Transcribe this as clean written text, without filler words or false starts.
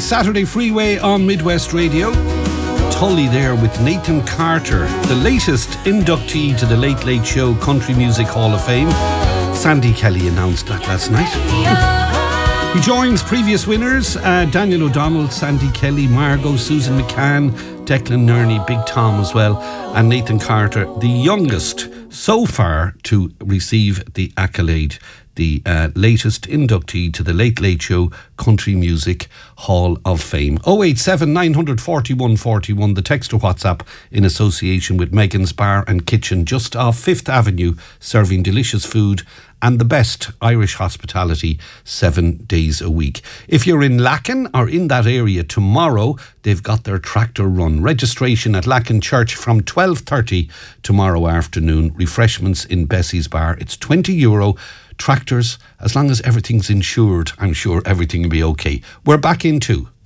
Saturday Freeway on Midwest Radio. Tully there with Nathan Carter, the latest inductee to the Late Late Show Country Music Hall of Fame. Sandy Kelly announced that last night. He joins previous winners, Daniel O'Donnell, Sandy Kelly, Margot, Susan McCann, Declan Nerney, Big Tom as well, and Nathan Carter, the youngest so far to receive the accolade, the latest inductee to the Late Late Show Country Music Hall of Fame. 087 941 41, the text or WhatsApp in association with Megan's Bar and Kitchen just off 5th Avenue, serving delicious food and the best Irish hospitality 7 days a week. If you're in Lacken or in that area tomorrow, they've got their tractor run. Registration at Lacken Church from 12:30 tomorrow afternoon. Refreshments in Bessie's Bar. It's €20. Tractors, as long as everything's insured, I'm sure everything will be okay. We're back into